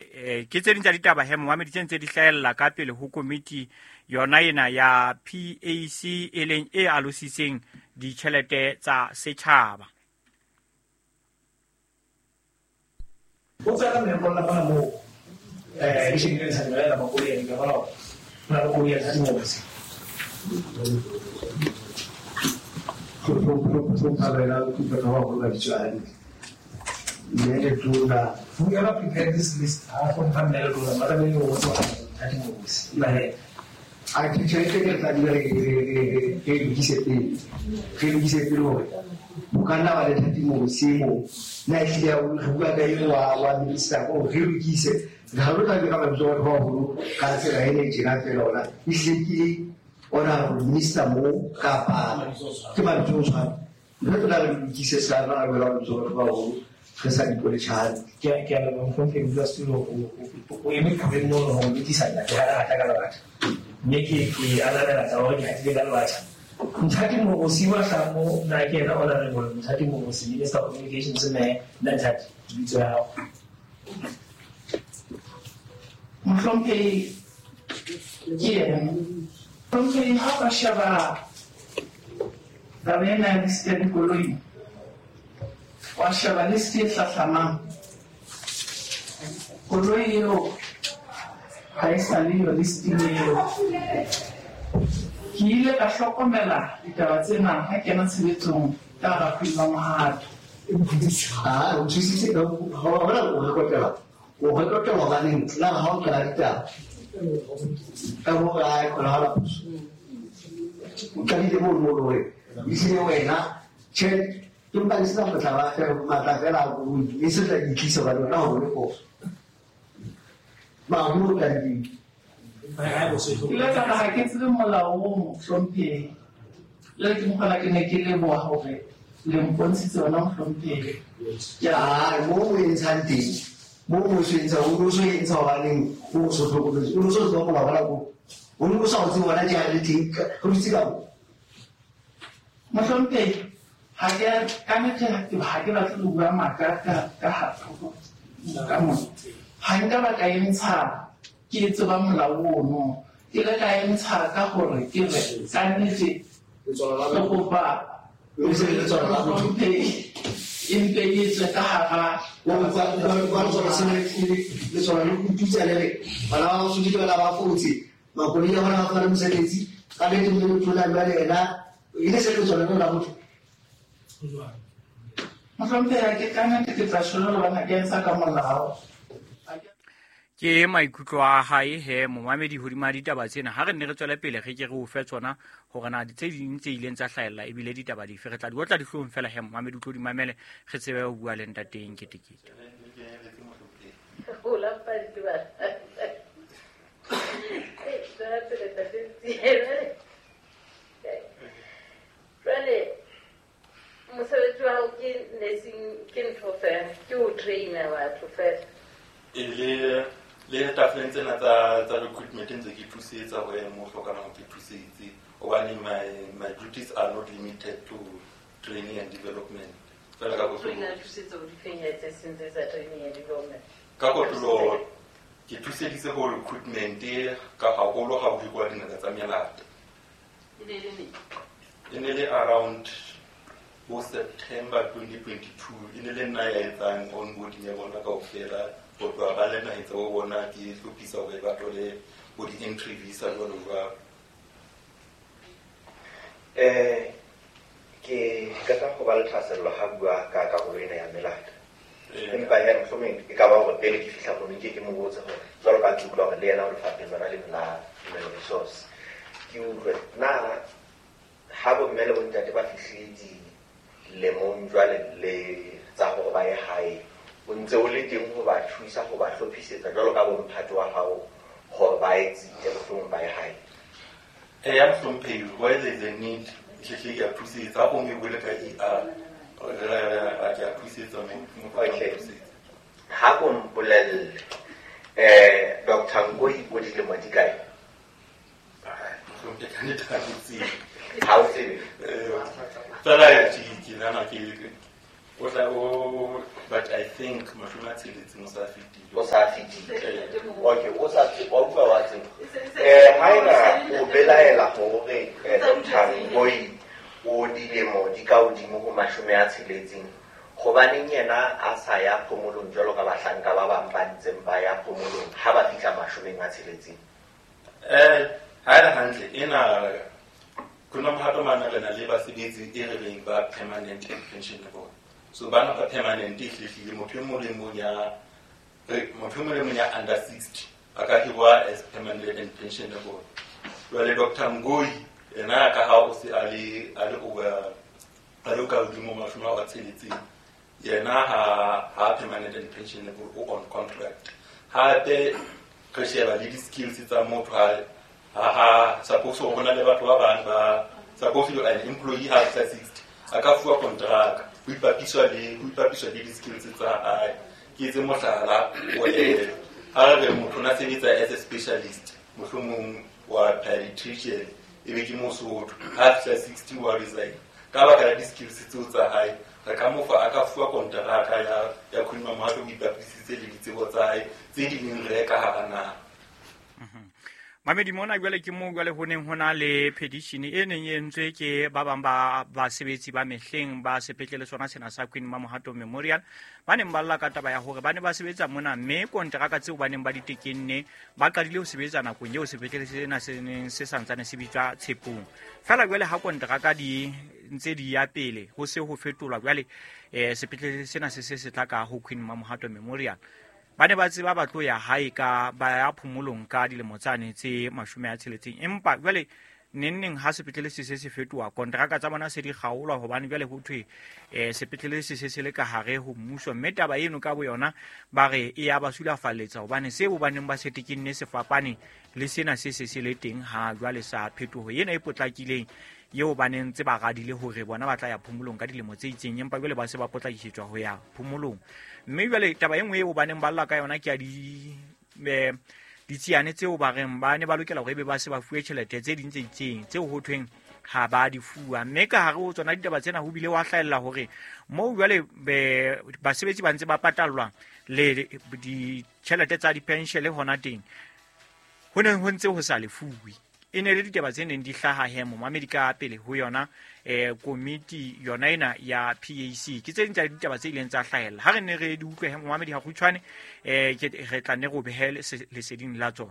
ke tse ding tsa ditaba he Mohammed tse ntse di hlaella ka pele ho komiti yona ena ya PAC e leng e alositseng ditjhelete tsa setjhaba. Ho tsaka me bona bana mo e shingile sa nela ba ko ye ga bana na ko ye sa mo bese ko ala ku ka ba ho la tsani ne tuna we have prepared this list for panel to mara me wo so ati mo bese la he architecture ke ta dire ke gisepe lo bukana wa le tati mo simo na ile ya buka ka yo wa minister ko hirukise ga lo ka ka ba zo ho ho ka se ra ile jina pelo na isiki ona minister mo ka pa ke ba jo sa le to la hirukise sa na ba lo zo ho ka sa di ko le cha ke la mo ko ke ba su lo o e me ka be mo ho di sa na ya ta ka la yake ke alana da wani a cikin galwata mutati mo osiwa samu na ke na ona ne mutati mo osi minister of communication sune nan tati bitso ya mfompe mfompe hapa shaba da bena liste koloi wa shaba liste sama koloi yo haesaliyo listing eo ke ile ka hlokomela ditaba tsena ha kena tshebetsong ka rapid wa mohato o tsitsitse ka hona o rekotela ba neng la ha o ka ditaba ka mo ga ko la hala o ka di mo mo we isile wena che tumba isla ba tla ba mata fela o isile di kisa ba na ho le ko ba mo ka di ile ka ha ke tsile molao o hlomphe le ke mo kana ke ne ke le bo hore le mpontshitse ona mo hlomphe ya mo o entshang teng mo o swentsa o so entsa wa neng o so tlhokometse o so go la bala go o no sa o tsi wona ja le teng go ditse ka mo hlomphe ha ke kana ke ha ke ba tlo bua maka ka ha ka mo ha nka ba ka entsha ke tseba molao ono ke le ka entsha ka gore ke re ka nnete le go ba o se le tsona la go impe yetse ka hara wa tsona se le tsona le go tutsa le bana ba go ditse bana ba fotse ma go ile bana ba fara mosebetsi ka le teng le tlola ba le ena ile se le tsona le la motho mhlompe ya ke kana ke tla sholo le bana ke entsa ka molao ke maikutlo a hae he momamedi hodima ditaba tsena ha re nne re tswela pele ge ke re o fe tsona hore na tse ding tse ileng tsa hlaella e bile ditaba dife re tla di otla dihlong fela he momamedi o tlo di mamele ge tsebe o bua le ntateng ketekete mosebetsi wa hao ke nursing ke ntho fela ke o trainer batho fela le tafeleng tsena tsa recruitment ntse ke thusetsa ho ena mo hlokana ho ke thusetse hobane my duties are not limited to training and development fela ka go thusetsa ho difenyetse sentse sa training and development ka kotlo ke thuseditse ho recruitment ka haholo ha ho dikwa dingaka tsa melata ene le around September 2022 ene le nna ya etsang onboarding ya bona ka ofela go tloa ba le nahetsa o bona ke hlophisa hore ba tlole bo di-entry visa jwalo jwalo ke ka go ba le thasello ha bua ka go ena ya melata empa ya mohlomong e ka ba gore pele ke fihla gone ke mo botsa gore jwalo ka ke utlwa gore le yena o lefapheng lona le la human resource ke utlwe na ha bo mme le bontate ba fihletse lemong jwale le tsa gore ba ye hae o ntse o le teng go ba thusa go ba hlophisetsa jwalo ka bomphato wa gago gore ba etsitse mohlomong ba ye hae ya mhlomphei why there's a need hle ke a thusetsa go me bole ka a ke a thusetsa mo ha go mpolelle Dr. Ngoi o dilemo di kae mhlomphei ka ne ta ditse ha o tsebe fela ke nana ke But I think mathematics is not Okay, Haina, Ubela, Hore, Dr. Ngoi, o dilemo di ka hodimo ho 60 hobaneng yena a sa ya phomolong jwalo ka bahlanka ba bang ba ntseng ba ya phomolong ha ba fihla 60 ha re hantle ena kuna mohato mana le na le basebetsi e re reng ba permanent pensionable so bana ba permanent e hlile motho mo le mong ya under 60 aka hirwa as permanent pensionable le Dr. Ngoi ena ka ha o se ali over alo ka udimo mafuna wa tseletse yena ha permanent pensionable on contract ha te ka sheba le di skills tsa motho ha suppose o bona le batho ba bang ba suppose an employee ha 60 aka fuwa contract o ipapiswa le di skills tsa ke tse mohlala o ha re motho na sebetsa as a specialist mohlomong wa pediatrician ebe ke mosotho ha 60 wa resign ka ba ka di skills tseo tsa hae re ka mofa aka fuwa contract ya khulima mahato o ipapisitse le ditsebo tsa hae tse di neng re ka hana Mamedi mona jwale ke mo jwale ho neng hona le petition e neng e entswe ke ba bang ba basebetsi ba mehleng ba sepetlele sona sena sa Queen Mamohato Memorial ba neng ba lla ka taba ya hore ba ne ba sebetsa mona mme kontraka tseo ba neng ba ditekenne ba qadile ho sebetsa nakong eo sepetlele sena se santsane se bitswa Tshepong fela jwale ha kontraka di ntse di ya pele ho se ho fetolwa jwale sepetlele sena se tla ka ho Queen Mamohato Memorial ba ne ba tseba ba tlo ya hae ka ba ya phomolong ka dilemo tsane tse 60 empa jwale nenneng ha sepetlele se fetoa kontraka tsa bona se di kgaolwa hobane jwale ho thwe sepetlele se le ka hare ho mmuso mme taba eno ka bo yona ba re e ya ba sulafalletsa hobane se bo baneng ba se tekinne se fapane le sena se le teng ha jwale sa phetoho ena e potlakileng yeo ba neng tse ba gadile hore bona ba tla ya phomolong ka dilemo tse itseng empa jwale ba se ba potlakisetswa ho ya phomolong mme jwale taba e nngwe eo ba neng ba lla ka yona ke ya ditsiane tseo ba reng ba ne ba lokela hore be ba se ba fuwe tjhelete tse ding tse itseng tseo ho thweng ha ba di fuwa mme ka hare ho tsona ditaba tsena ho bile wa hlaella hore moo jwale basebetsi ba ntse ba patallwa le ditjhelete tsa di-pension le hona teng ho neng ho ntse ho sa lefuwe e ne le ditaba tse neng di hlaha hemo mamedi ka pele ho yona komiti yona ena ya PAC ke tse ding tsa ditaba tse ileng tsa hlahella ha re ne re di utlwe hemo mamedi ha kgutshwane re tla ne go behele leseding la tsona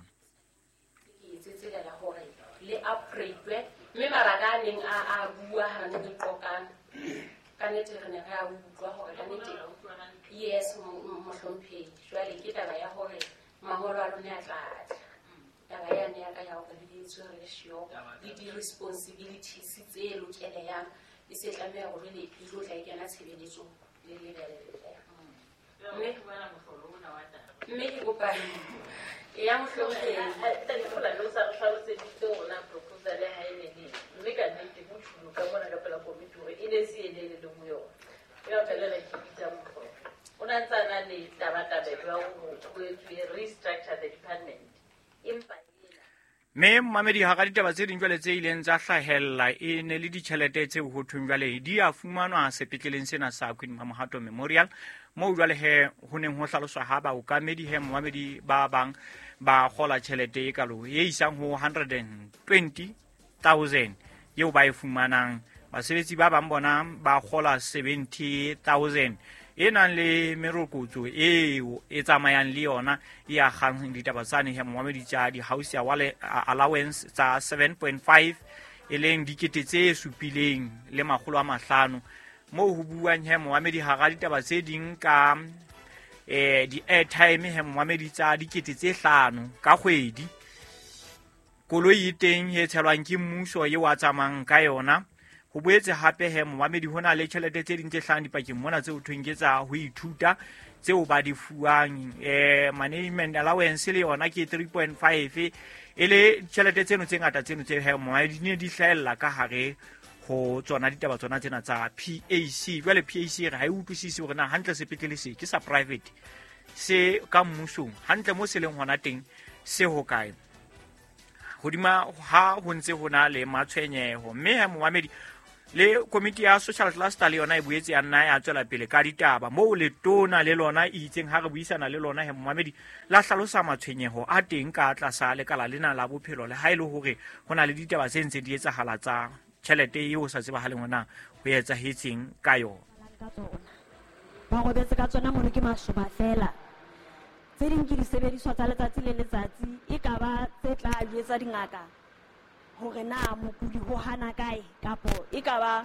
le upgrade mme maraka neng a bua ha ne di qoka ka nete re ne re a utlwa hore ka nete yes mohlomphehi jwale ke taba ya hore maholo a lona a tla taba ya ne ya ka ya hore ratio le di-responsibilities tse lokeleyang e se tlameha gore le tlo tla ikena tshebeletso le mme ke kopa ya mohlompheng proposal ha e ne le mme ka nnete go thulo ka mona ka pela komiti hore e ne se elele le mo yona ya felela ke bitsa mokgwa o na tsana le taba ya go restructure the department empa mme mamedi ha ka ditaba tse ding jwale tse ileng tsa hlahella e ne le ditjhelete tseo ho thweng jwale di a fumanwa sepetleleng sena sa Queen Mamohato Memorial moo jwale ho neng ho hlaloswa ha ba okamedi mamedi ba bang ba kgola tjhelete e kalo e isang ho 120,000 eo ba e fumanang basebetsi ba bang bona ba kgola 70,000 e nang le merokotso eo e tsamayang le yona e agang ditaba tsane mamedi tsa di-house allowance tsa 7.5 e leng dikete tse 7,500 moo ho buang mamedi ha ga ditaba tse ding ka di-airtime mamedi tsa dikete tse 5 ka kgwedi koloi e teng e tshelwang ke mmuso eo a tsamayang ka yona ho boetse hape mamedi hona le tjhelete tse ding tse hlang dipakeng mona tseo thweng ke tsa ho ithuta tseo ba di fuwang management allowance le yona ke 3.5 e le tjhelete tseno tse ngata tseno tse mamedi ne di hlahella ka hare ho tsona ditaba tsona tsena tsa PAC jwale PAC re ha e utlwisisi hore na hantle sepetlele se ke sa private se ka mmusong hantle mo se leng hona teng se ho kae hodima ha ho ntse hona le matshwenyeho mme mamedi le komiti ya social cluster le yona e boetse ya nna ya tswela pele ka ditaba moo letona le lona e itseng ha re buisana le lona Mohamedi la hlalosa matshwenyeho a teng ka tlasa lekala lena la bophelo le ha ile hore hona le ditaba tse ntse di etsahala tsa tjhelete eo sa tsebahaleng hona ho etsahetseng ka yona ba robetse ka tsona mono ke mashoba fela tse ding ke disebediswa tsa letsatsi le letsatsi e ka ba tse tla jwetsa dingaka hore na mokudi ho hana kae kapo e ka ba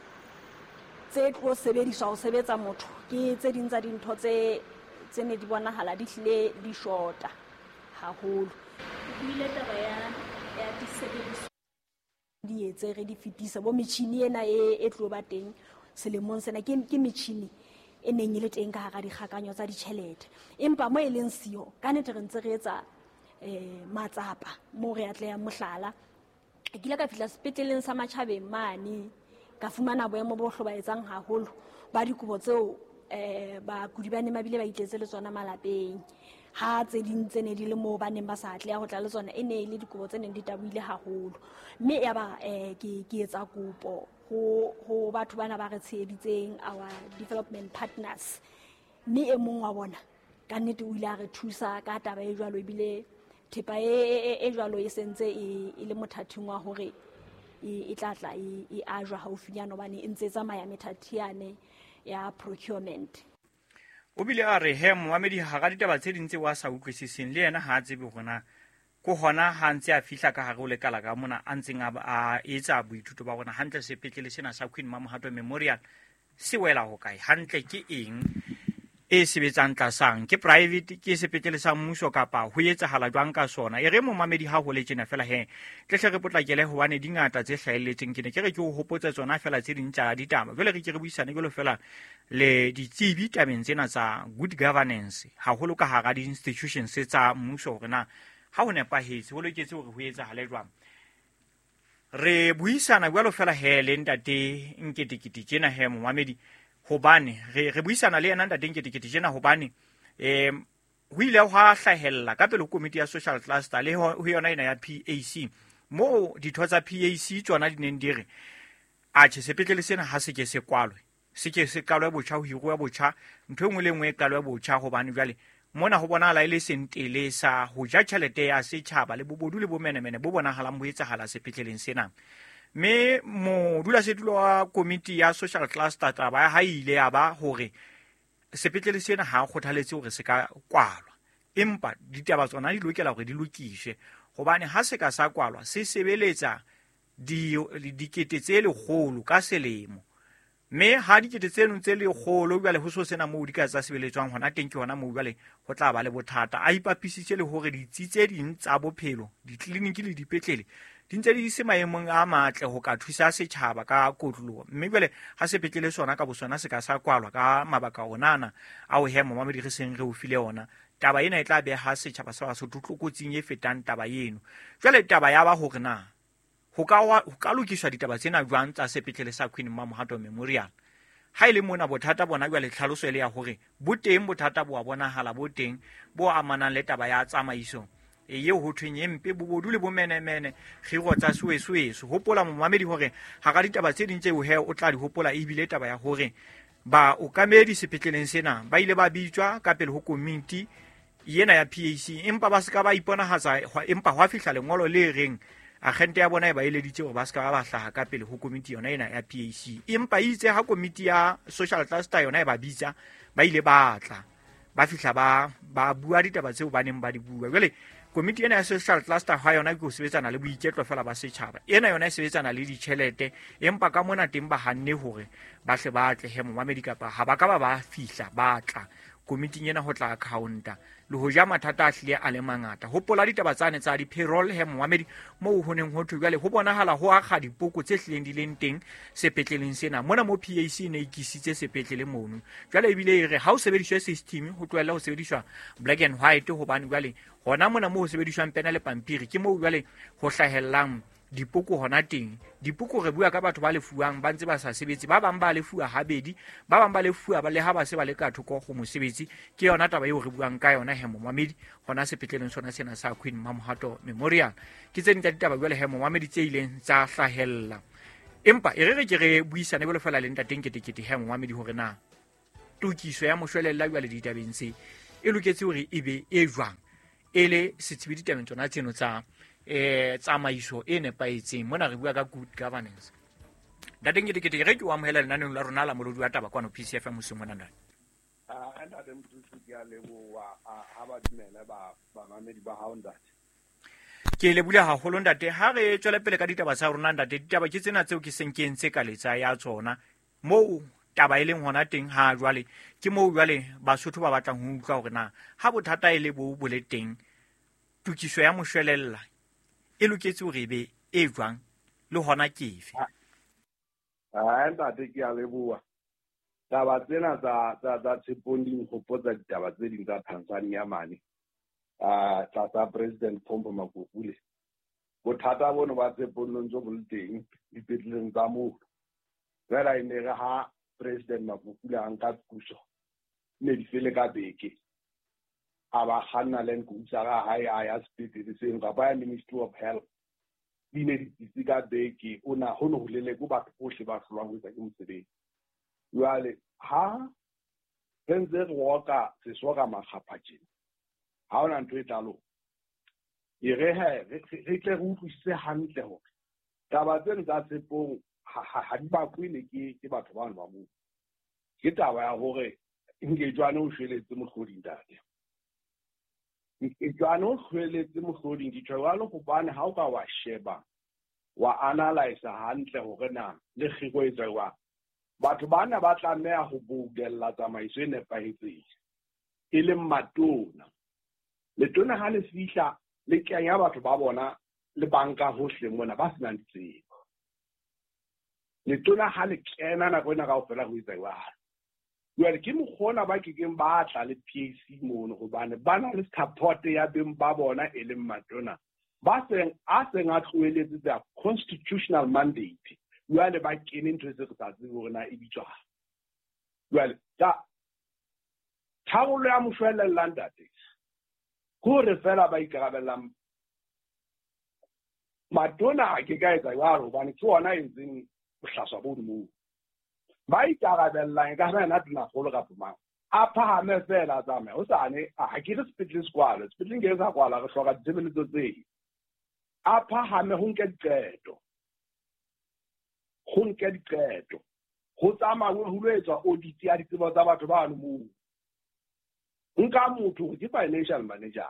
tse tlo sebediswa ho sebetsa motho ke tse ding tsa dintho tse ne di bonahala di hlile di shota haholo ile taba ya disebediswa di etse re di fitisa bo metjhini ena e tlo ba teng selemong sena ke metjhini e neng ile teng ka hara dikgakanyo tsa ditjhelete empa mo e leng sio ka nete re ntse re etsa matsapa mo re atleya mohlala ke ile ka fihla sepetleleng sa Matjhabeng mane ka fumana boemo bo hlobaetsang haholo ba dikubo tseo bakudi ba ne mabile ba itletse le tsona malapeng ha tse ding tse ne di le moo ba neng ba sa atleya ho tla le tsona e ne ile dikubo tse neng di tabuile haholo mme ya ba ke etsa kopo ho batho bana ba re tsheditseng our development partners mme e mong wa bona ka nnete o ile a re thusa ka taba e jwalo ebile thepa e jwalo e sentse e le mothathing wa hore e tlatla e ajwa haufinyana hobane e ntse tsamaya methathiane ya procurement. O bile a re Mohamedi ha ga ditaba tse dintse wa sa utlwisising le yena ha tsebe hona ko hona ha ntse a fihla ka hare o lekala ka mona a ntseng a etsa boithuto ba bona hantle sepetlele sena sa Queen Mamohato Memorial se wela ho kae hantle ke eng e sebetsang tlasang ke private ke sepetlele sa mmuso kapa ho etsahala jwang ka sona e re Mohamedi ha ho le tjena fela tle re potlakele hobane dingata tse hlahelletseng ke ne ke re ke ho hopotsa tsona fela tse ding tsa ditaba jwale re ke re buisane jwalo fela le ditsebi tabeng tsena tsa good governance haholo ka hara di-institutions tsa mmuso hore na ha ho nepahetse ho loketse hore ho etsahale jwang re buisana jwalo fela le ntate Nketekete tjena Mohamedi hobane re buisana le yena ntate Nketekete tjena hobane ho ile ha hlahella ka pele komiti ya social cluster le ho yona ena ya PAC mo ditho tsa PAC tsona di neng dire a tse sepetlele sena ha se ke se kwalwe se ke se kalwe botjha ho hirwa botjha ntho engwe le engwe e kalwe botjha hobane jwale mona ho bonahala ile sentele sa ho ja tjhelete ya setjhaba le bobodu le bomenemene bo bonahalang bo etsahala sepetleleng sena me mo dula setulo wa komiti ya social cluster taba ha ile ya ba hore sepetlele sena ha kgothaletse hore se ka kwalwa empa ditaba tsona di lokela hore di lokiswe hobane ha se ka sa kwalwa se sebeletsa dikete tse lekgolo ka selemo me ha dikete tseno tse lekgolo jwale ho so sena moo di ka tsa sebeletswang hona teng ke hona moo jwale ho tla ba le bothata a ipapisitse le hore ditsitse ding tsa bophelo ditleliniki le dipetlele di ntse di se maemong a matle ho ka thusa setjhaba ka kotlo mme jwale ha sepetlele sona ka bosona se ka sa kwalwa ka mabaka onana a ho Mohamedi re seng re o file ona taba ena e tla be ha setjhaba sa Basotho tlokotsinye fetang taba eno jwale taba ya ba hore na ho ka lokiswa ditaba tsena jwang tsa sepetlele sa Queen Mamohato Memorial ha ile mona bothata bona jwale tlhaloso ile ya hore bo teng bothata bo a bonahala bo teng bo amanang le taba ya tsamaiso eo ho thwenye mpe bobodu le bomenemene khiro tsa suwesuweso hopola Mohamedi hore ha ga ditaba tse ding tse o tla di hopola e bile taba ya hore ba o kamedi sepetleleng sena ba ile ba bitswa ka pele ho komiti yena ya PAC empa ba se ka ba iponahatsa empa hwa fihla lengolo le reng agente ya bona e ba eleditse hore ba se ka ba hlaha ka pele ho komiti yona ena ya PAC empa itse ha komiti ya social cluster yona e ba bitsa ba ile ba tla ba fihla ba bua ditaba tseo ba neng ba di bua jwale komiti ena ya social cluster ha yona ke ho sebetsana le boiketlo fela ba setjhaba ena yona e sebetsana le ditjhelete empa ka mona teng ba hanne hore ba hle ba tle Mohamedi kapa ha ba ka ba fihla ba tla komiting ena ho tla accounta le ho ja mathata a hlile a le mangata hopola ditaba tsane tsa di payroll Mohamedi mo ho neng ho thwe jwale ho bonahala ho akga dipoko tse hlileng di leng teng sepetleleng sena mona mo PAC ne ikisitse sepetlele mono jwale ebile e re ha o sebediswa system ho tlohela ho sebediswa black and white hobane jwale hona mona mo ho sebediswang pena le pampiri ke mo jwale ho hlahellang dipoko hona teng dipoko re bua ka batho ba lefuang ba ntse ba sa sebetse ba bang ba lefua habedi ba bang ba lefua ba le ha ba se ba le ka thoko go mosebetsi ke yona taba eo re buang ka yona Mohamedi hona sepetleleng sona sena sa Queen Mamohato Memorial ke tseng tsa ditaba jwale Mohamedi tse ileng tsa hlahella empa e re ke re buisane bole fela le ntateng ketekete he ngwamedi hore na tokiso ya moshwelella jwa le ditabeng se e loketse hore e be e jwang ele setshibi ditabeng tsona tseno tsa tsamaiso e nepaetseng mona re bua ka good governance ntateng ketekete re ke wa mohela lenaneng la rona la molodi wa taba kwano PCFM mosong mona nna ntate mothusi ke a leboha ha ba dumela ba mamedi ba hao ntate ke lebule haholo ntate ha re tswela pele ka ditaba tsa rona ntate ditaba ke tsena tseo ke seng ke ntse ka letsa ya tsona moo taba e leng hona teng ha jwale ke moo jwale Basotho ba batlang ho utlwa hore na ha bothata e le bo le teng tokiso ya moshwelella e loketse hore be e jwang le hona kefe ntate ke a leboha taba tsena tsa Tshepong di nkgopotsa ditaba tse ding tsa Tanzania mane tsa President Pombo Magufuli bothata bono ba Tshepong ntse bo le teng dipetleleng tsa moo fela e ne re ha President Magufuli a nka puso ne di fele ka beke a ba kganna le nkutsa ga hae a ya sepetlele seng kapa ya Ministry of Health di ne di ditsi ka beke ona ho no ho lele go batho bohle ba hlolwang ho etsa ke mosebetsi jwale ha pentse re woka se soka makgapha tjena ha ona ntho e tlalo e re tle re utlwisise hantle hore taba tsena tsa Tshepong ha di ba kwele ke batho ba ba mo ke taba ya hore ngejwane o shweletse mohlodi ntate ngejwane o shweletse mohlodi ditshwalo go bana ha o ka wa sheba wa analyze hantle hore na le khigo etsa wa batho bana ba tlameha go boudella tsamaiso e nepahetseng e le matona letona ha le fihla le kenya batho ba bona le banka hohle mona ba sena ditsebo letona ha le kena na bona ka ofela go etsa wa jwale ke mokgona ba kekeng ba tla le PAC mono go bana bana le support ya beng ba bona e le matona ba seng a tloeletse the constitutional mandate jwale ba kene into se go tsa go na e bitswa jwale tharollo ya moshwelella ntate go re fela ba ikarabellang matona ke ka etsa jwalo bana ke ona enzeng bohlaswa bo mo ba ikarabellang ka hana tuna golo ka puma a phahame fela tsamaya o sane a ke re speedless kwala speedling ge sa kwala re hloka 10 minutes tse a phahame ho nke diqeto go tsamaya ho lwetswa audit ya ditsebo tsa batho ba no mo nka motho ke financial manager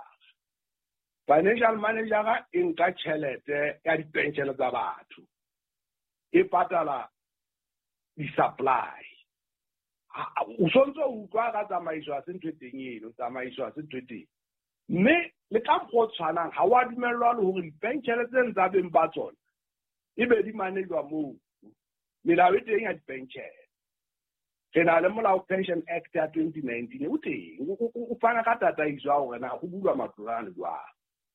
ga nka tšhelete ya dipension tsa batho e patala di supply o sontso o utlwa ka tsamaiso a sentwe teng eno tsamaiso a sentwe teng mme le ka go tshwanang ha wa dumellwa le hore dipension tse ntsa beng ba tsona e be di manejwa moo melao e teng ya dipension re na le molao Pension Act ya 2019 o teng o fana ka tataiso ya hore na go bulwa matlolane jwang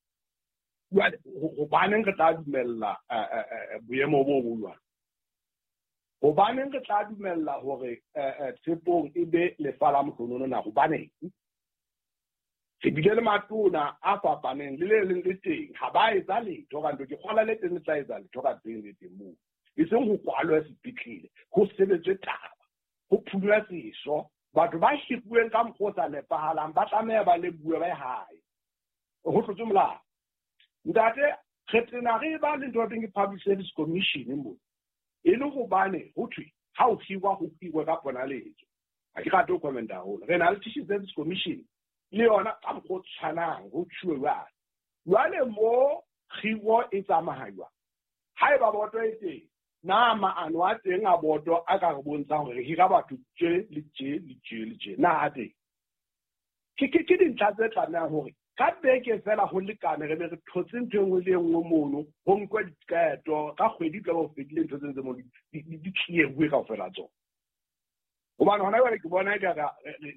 go baneng re tla dumella boemo bo bulwa go baneng re tla dumella hore Tshepong e be lefala mohlolono na go baneng se bile le matona a fapaneng le leng le teng ha ba etsa letho ka ntho ke kgola le teng tsa etsa letho ka teng le teng moo e seng go kwalwa sepitlele go sebetswe taba go phulwa seso batho ba shipueng ka mkhosa nepahalang ba tlameha ba le bue ba hae go tlotse molao ntate kgetena re ba le ntho teng Public Service Commission mo e le go bane go thwe ha o hiwa go hiwa ka ponaletso a ke ga to commenta ho re na le Teaching Service Commission le yona ka go tshwanang go tshwe jwale mo hiwo e tsamahaywa ha e ba boto e teng na maano a teng a boto a ka re bontsha hore hira batho tje na a teng ke dintlha tse tlameha hore ka beke fela ho lekane re be re thotse ntho engwe le engwe mono ho nkwa dikaeto ka kgwedi tla bo fedile ntho tse mo di tliewe ka fela tsona hobane hona jwale ke bona ka re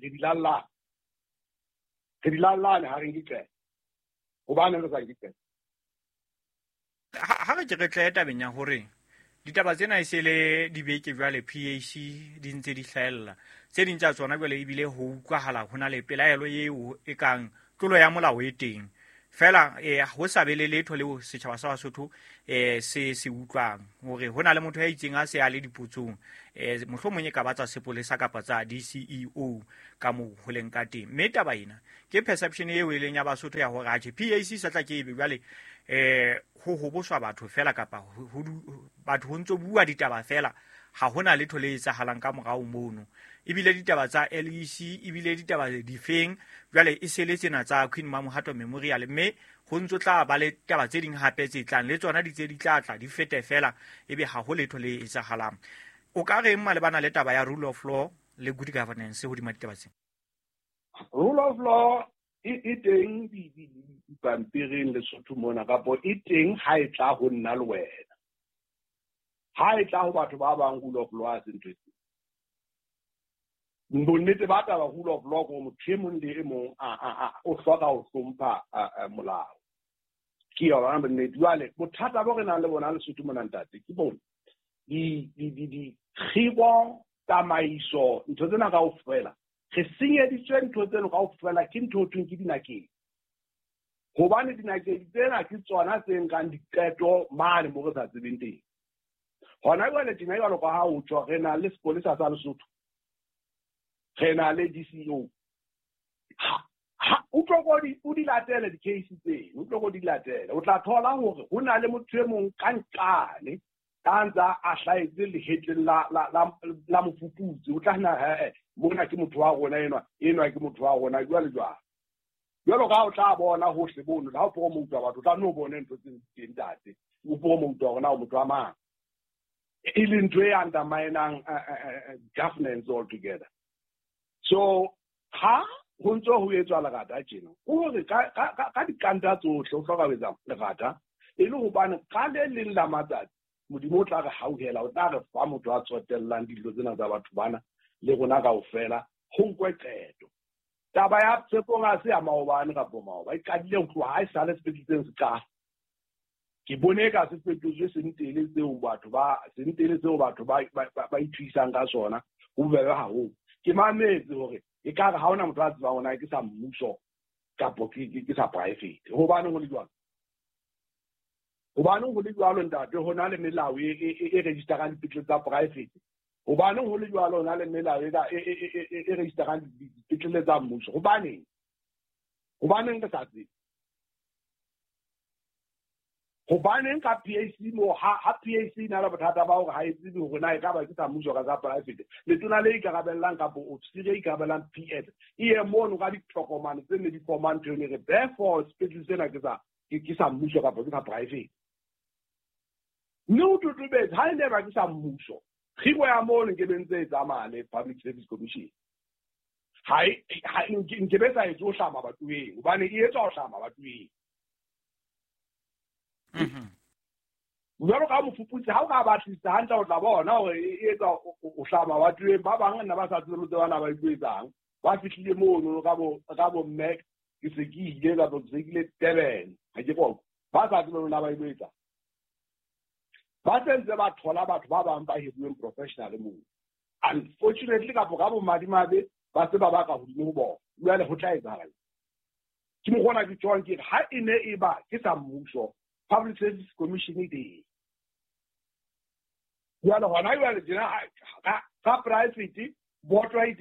di lallane ha re ngike hobane re sa ngike ha re ke tla tabeng ya hore ditaba tsena e sele dibeke jwale PAC di ntse di hlaella tse ding tsa tsona jwale ebile ho utlwahala hona le pelaelo eo e kang tlolo ya molao e teng fela ho sa be le letho leo setjhaba sa Basotho se utlwang hore hona le motho ya itseng a se a le diputsong mohlomong e ka batsa sepolesa kapa tsa DCEO ka mo holeng ka teng mme taba ena ke perception eo e leng ya Basotho ya hore ha PAC sa tla ke ebe jwale ho boswa batho fela kapa batho ho ntso bua ditaba fela ha hona letho le etsahalang ka morao mono ebile ditaba tsa LEC ebile ditaba di feng jwale e se le tsena tsa Queen Mamohato Memorial mme ho ntso tla ba le taba tse ding hape tse tlang le tsona di tse di tla di fete fela ebe ha ho letho le etsahalang o ka re malebana le taba ya rule of law le good governance ho di ditaba tsena rule of law e teng di pampiring le Sotho mona kapo e teng ha e tla ho nna le wena ha e tla ho batho ba bang rule of law a sentse bonnete ba taba rule of law go motho mong le e mong o hloka ho hlompha molao ke yona bonnete jwale bothata bo re nang le bona le Sotho mona ntate ke bona di khibo tamaiso ntho tsena ka ofela re senyeditswe ntho tseno ka ofela ke ntho tsweng ke dinakeng hobane dinakeng tsena ke tsona tse nkang diqeto mane mo re sa tsebeng teng hona jwale tjena jwalo ka ha o tswa re na le sepolesa sa Lesotho re na le DCEO o di latele di-case tseno o tlo go di latele o tla thola hore ho na le motho e mong ka nkane kanza a hlaetse lehetleng la mofuputsi o tla na mona ke motho wa rona enwa ke motho wa rona jwalo ka o tla bona hohle bono la o promotwa batho tla no bone ntho tse teng tate o promotwa rona o motho wa mang e le ntho e underminang governance altogether so ha ho ntso ho etswa legata tjena hore ka dikanta tsohle o hloka ho etsa legata e le hobane ka le leng la matsatsi modimo o tla re hauhela o tla re fa motho a tsotellang dilo tsena tsa batho bana le rona kaofela ho nkwe qeto taba ya tshepong a se ya maobane ka maoba e kadile ho tloha ha e sale sepetleleng se ka ke bone ka sepetleleng se ntele tseo batho ba ithuisang ka sona ho bebe haholo ke mametse hore e ka re ha ona motho a tsebang ona ke sa mmuso kapo ke sa private hobane ho le jwalo hobaneng ho le jwalo ntate ho na le melao e registerang dipetlele tsa private hobaneng ho le jwalo ho na le melao e registerang dipetlele tsa mmuso hobaneng re sa tsebe hobaneng ka PAC mo ha PAC na le bothata ba hore ha e tsebe hore na e ka ba ke sa mmuso ka tsa private le tona le ikarabellang kapo o tsire ikarabellang PS e mono ka ditokomane tse ne di forman tone re therefore sepetlele sena ke sa mmuso kapo ke sa private no to debate ha ne ba ke sa mmuso khibo ya mono ke bentse tsamane Public Service Commission hai nke betsa e tso hlama bathueng hobane e etsa ho hlama bathueng jwalo ka mofuputsi ha o ka batlisa hantle o tla bona hore e etsa o hlama bathueng ba bang nna ba sa tsebe le bana ba itsang ba fihlile mono ka bo Mac ke se ke ile ka tsekile 7 ha ke go ba sa tsebe le ba itsang ba tsenze ba thola batho ba bang ba hiruweng professional mo unfortunately ka bo madimabe ba se ba ka hodimo ho bona jwale ho tla etsahala ke mo gona ke tswang ke ha e ne e ba ke sa mmuso Public Service Commission e jwale hona jwale dina ka private board right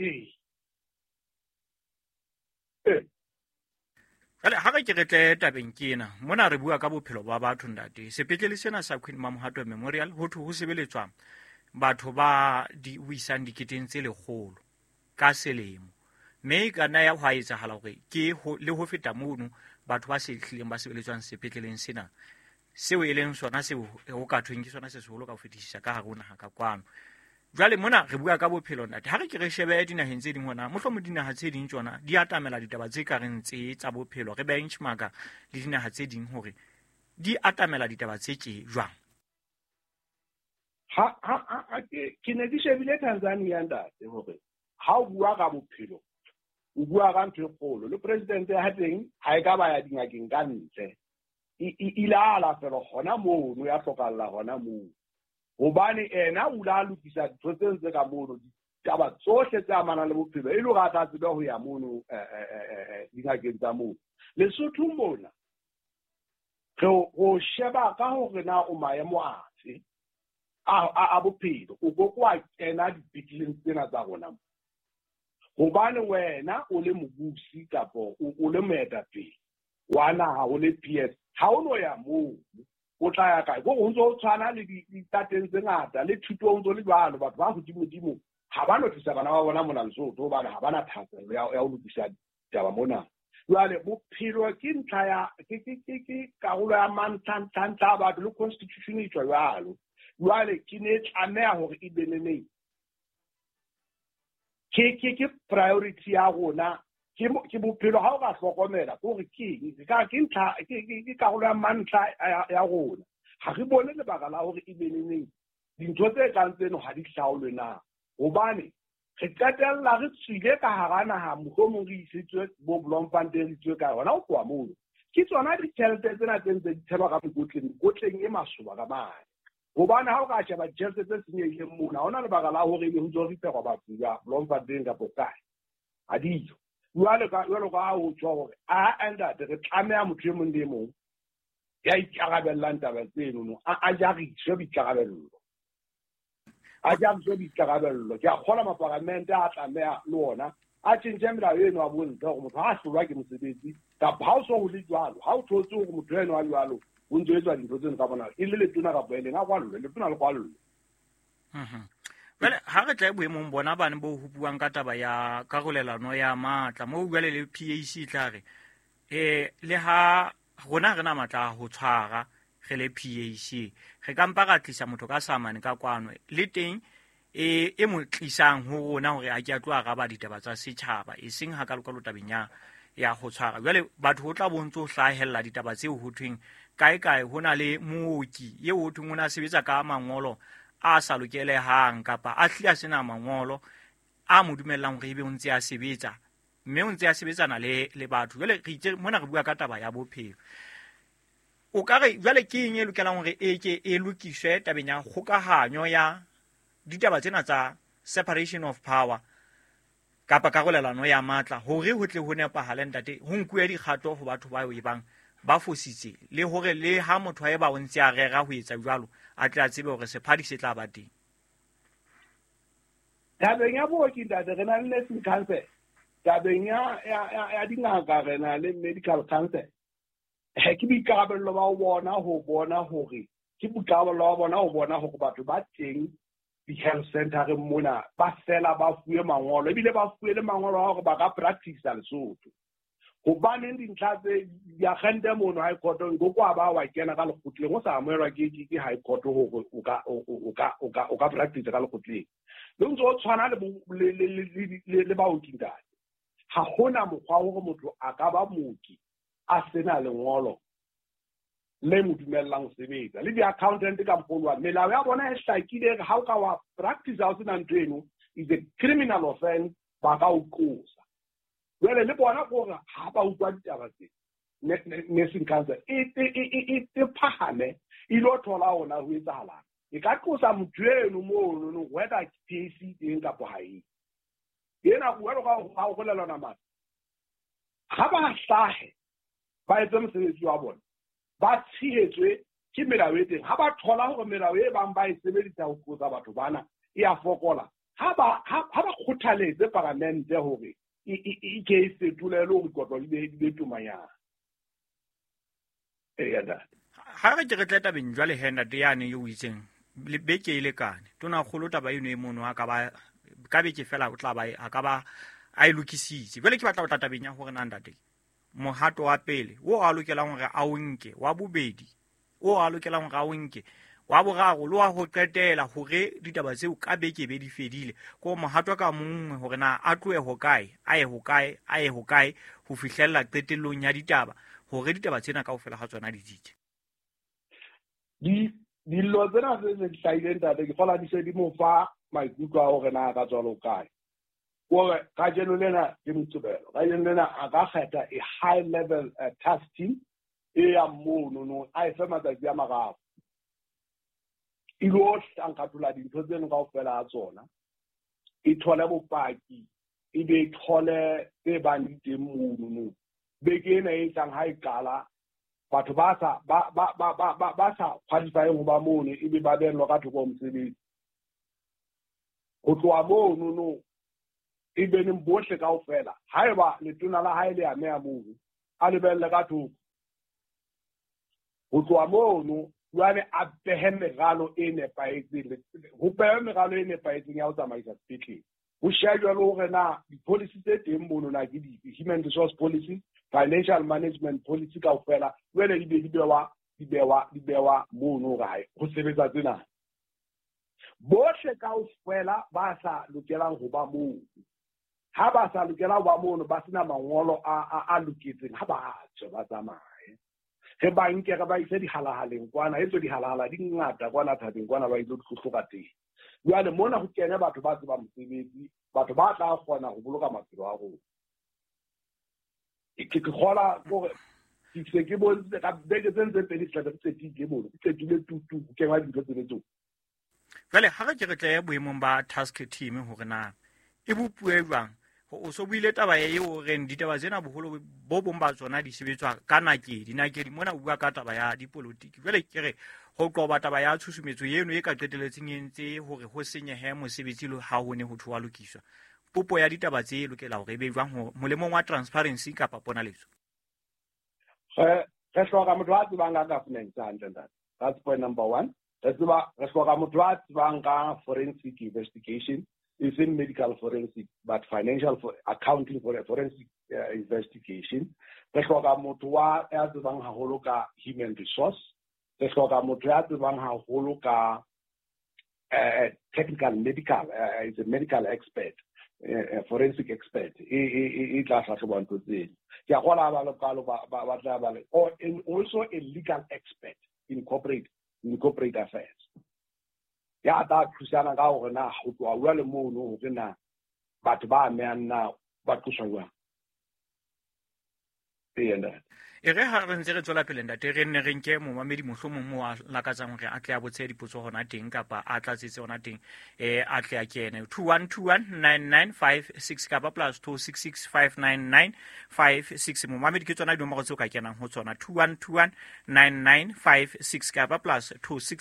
Jale ha re ke re tle tabeng kena mona re bua ka bophelo ba batho ntate sepetlele sena sa Queen Mamohato Memorial ho thu ho sebeletswa batho ba di uisang diketeng tse 100 ka selemo mme kana ya hwa etsahala hore ke le ho feta mono batho ba se hlileng ba sebeletswang sepetleleng sena seo e leng sona seo ho ka thweng ke sona se seholo ka ho fetisisa ka haruna ha ka kwano jwale mona re bua ka bophelo ntate ha re ke re shebe dinaheng tse ding hona mohlomong dinaha tse ding tsona di atamela ditaba tse ka reng tse tsa bophelo re benchmarka le dinaha tse ding hore di atamela ditaba tse tse jwang ke ne di shebile Tanzania ntate hore ha o bua ka bophelo o bua ka ntho e kgolo le president ya teng ha e ka ba ya dingakeng ka ntle ila ala fela hona moo no ya hlokalla hona moo hobane ena o la lokisa dintho tse ka mono ditaba tsohle tse amanang le bophelo e le ga tla tseba ho ya mono dingakeng tsa mono Lesotho mona go sheba ka hore na o maemo afe a bophelo o go kwa tsena dipitleng tsena tsa rona gobane wena o le mobusi kapo o le moetapele wa naga o le PS ha o no ya moo o tla ya kae go ntse o tshwana le ditateng tse ngata le thuto ntse le jwalo batho ba go dimodimo ha ba notlisa bana ba bona mona Lesotho ba ha bana thasello ya o lokisa taba mona jwale bophelo ke ntlha ya ke karolo ya mantlha ba le constitution e tswa jwalo jwale ke ne tlameha hore e benene ke priority ya rona ke bophelo ha o ka hlokomela gore ke karolo ya mantlha ya rona ha re bone lebaka la hore e benene dintho tse kang tseno ha di hlaolwe na gobane re qetella re tswile ka hara naha mohlomong re isitswe bo Bloemfontein re tswe ka hona o kwa moo ke tsona ditjhelete tsena tse ntse di tshelwa ka mekotleng e masoba ka mane gobane ha o ka sheba ditjhelete tse senyehileng mona hona lebaka la hore e ntse re pegwa batho ba Bloemfontein ka pokae a dijo jwalo ka o tswa hore enda re tlameha motho e mong le mong ya ikarabellang taba tseno a jariswe boikarabello a jariswe boikarabello ke a kgola maparamente a tlameha le ona a tshentse melao eno a bontsha gore motho ha a hlolwa ke mosebetsi kapa ha o so go le jwalo ha o thotse gore motho eno a jwalo o ntse etswa dintho tseno ka bona e le letona kapo eleng a kwalolwe letona le kwalolwe Well, ha re tla boemong bona bane bo hopuang ka taba ya karolelano ya matla mo bua le PAC tlare le ha rona rena matla ho tshwara ge le PAC ge ka mpa ga tlisa motho ka samane ka kwano le teng e mo tlisang ho rona hore a ke a tloa ga ba ditaba tsa setjhaba e seng ha ka lokalo tabeng ya ho tshwara jwale batho ho tla bontso hlahella ditaba tseo ho thweng kae hona le mooki ye ho thweng ona sebetsa ka mangolo a sa lokelehang kapa a hlia sena mangolo a mo dumellang hore ebe o ntse a sebetsa mme o ntse a sebetsana le batho jwale re itse mona re bua ka taba ya bophelo o ka re jwale ke eng e lokelang hore e lokiswe tabeng ya kgokahanyo ya ditaba tsena tsa separation of power kapa karolelano ya matla hore ho tle ho nepahale ntate ho nkuwe dikgato ho batho ba e bang ba fositse le hore le ha motho a eba o ntse a rera ho etsa jwalo a tla tsebe hore sephadi se tla ba teng tabeng ya booki ntate re na le nursing council tabeng ya dingaka re na le medical council ke boikarabello ba ho bona hore ke boikarabello ba bona ho bona hore batho ba teng di-health center mona ba fela ba fuwe mangolo ebile ba fuwe le mangolo a hore ba ka practice-a Lesotho gobane dintlha tse diagente mono high court go kwa ba wa kena ka lekgotleng go sa amoelwa ke high court hore o ka practice ka lekgotleng le ntse o tshwana le baoki ntate ha hona mokgwa hore motho a ka ba mooki a sena lengolo le mo dumellang sebetsa le di-accountant ka mpolwa melao ya bona e hlakile ha o ka wa practice ha o sena ntho eno is a criminal offense ba ka o qosa jwale le bona gore ha ba utlwa ditaba tse nursing council e phahame e lo thola ona ho etsahalang e ka qosa motho eno mono whether PAC teng kapo ha e yena go wena ga o golelana mara ha ba hlahe ba etse mosebetsi wa bona ba tshehetswe ke melao e teng ha ba thola gore melao e bang ba e sebedisa ho qosa batho bana e a fokola ha ba kgothaletse parlamente hore e ke fetole le go kotlo le tumanyana ha re ke tla tabeng jwale henda de yane yo itseng le beke ile kane tona kholo taba eno e mono a ka ba ka beke fela o tla ba a ka ba a ilukisitse jwale ke batla o tabeng ya hore nandate mohato wa pele o a lokelang hore a o nke wa bobedi o a lokelang hore a o nke wa boraro lo wa go qetela hore ditaba tseo ka beke be di fedile ko mohato ka mongwe hore na a tloe ho kae a ye ho kae ho fihlella qetellong ya ditaba hore ditaba tsena kaofela ga tsona di ditse dillo tsena se hlaileng tate ke gola di se di mo fa maikutlo a hore na ka tswalo kae gore ka jeno lena ke motsebelo ka jeno lena a ka kgetha a high level task team e ya mono a e fe matsatsi a mararo e lo hlankatlhola dintho tseno kaofela a tsona e thole bopaki e be e thole tse bang di teng mono beke ena e tlang ha e qala batho ba sa qualifying ho ba mono e be ba belwa ka thoko mosebetsi go tloa mono no e be ne bohle kaofela haeba letona la hae le ya mea mono a lebelle ka thoko go tloa mono jwale a behe meralo e nepaetseng go behe meralo e nepaetseng ya ho tsamaisa sepetlele go shejwa le hore na di-policy tse teng mono na ke human resource policy financial management policy kaofela jwale di be di bewa mono gae go sebetsa tsena bohle kaofela ba sa lokelang ho ba moo ha ba sa lokelang ho ba mono ba sena mangolo a loketseng ha ba tswa ba tsamaye ge ba nke ga ba ise di halahaleng kwana etso di halahala di ngata kwana thateng kwana ba itlo tlhohloka teng jwale mona go kenya batho ba tseba mosebetsi batho ba tla kgona go boloka maphelo a rona ke khola gore se ke bontshe ka beke tse pedi tla tse ke bone ke tile tutu ke wa di tse tso jwale ha ke re tle boemong ba task team hore na e bopue jwang o so buile taba ye o re ditaba tsena boholo bo bomba tsona di sebetswa ka dinakedi mona o bua ka taba ya dipolitiki jwale ke re go qoba taba ya tshusumetso eno e ka qeteletseng entse hore ho senyehe mosebetsi le ha ho ne ho thuwa lokiswa popo ya ditaba tse lokela hore be jwang ho molemong wa transparency ka ponaletso re hloka motho a tsebang ka governance hantle that's point number 1 re hloka motho a tsebang ka forensic investigation is in medical forensic but financial accounting for a forensic investigation re hloka motho wa a tsebang haholo ka human resource re hloka motho a tsebang haholo ka technical medical is a medical expert forensic expert e tla hlahloba ntho tsena ke a gola ba lokalo ba tla ba le or also a legal expert in corporate affairs ya ta thusana ka hore na go tloa bua le mono go na batho ba ameang na ba tloswa jwang e re ha re ntse re tswela pele ntate re nne re nke momamedi mohlomong mo a lakatsang hore a tle a botse dipotso hona teng kapa a tlatsetse hona teng a tle a kene 21219956 kapa plus 26659956 momamedi ke tsona dinomoro tse o ka kenang ho tsona 21219956 kapa plus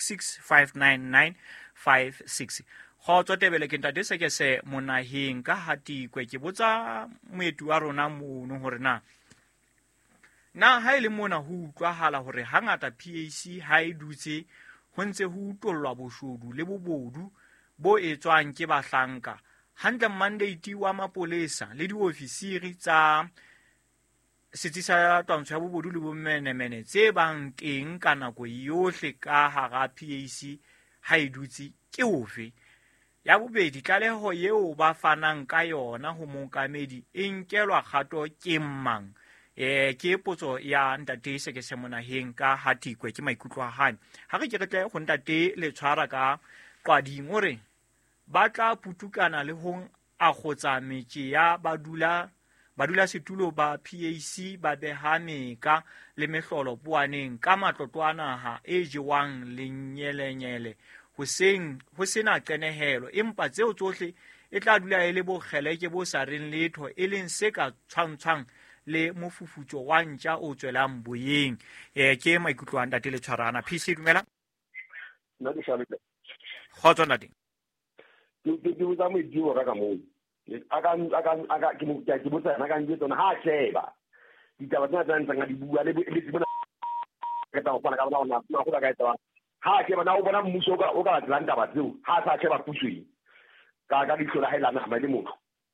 26659956 Kgotso Tebele ke ntate se ke se monaheng ka hatikwe ke botsa moetu wa rona mono hore na ha ile mona ho utlwahala hore hangata PAC ha e dutse ho ntse ho utollwa boshodu le bobodu bo etswang ke bahlanka hantle mandate wa mapolesa le diofisiri tsa setsi sa twantsho ya bobodu le bomenemene tse bang teng ka nako yohle ka hara PAC ha e dutse ke ofe ya bobedi tlaleho yeo ba fanang ka yona ho monkamedi e nkelwa kgato ke mang ke potso ya ntate se ke se monaheng ka hatikwe ke maikutlo a hae ha re ke re tle go ntate le tshwara ka qwading hore ba tla putukana le ho agotsa metsi ya badula setulo ba PAC ba behame ka le mehlolo puaneng ka matlotwana ha e jewang lenyelenyele ho sena qenehelo empa tseo tsohle e tla dula e le bokgeleke bo sa reng letho e leng se ka tshwantshwang le mofufutso wa ntja o tswelang boyeng ke maikutlo a ntate le tshwarana PC dumela nna di shabile khotso ntate di uza mo diwo ka mo aka ke mo ke botsa na ka ntse ha sheba ditaba tsena tsa di bua le bona ka ta bona ka bona na go ka etsa ha ke bona o bona mmuso o ka tla ntaba tseo ha sa sheba putswi ka di hlola haelana ma le motho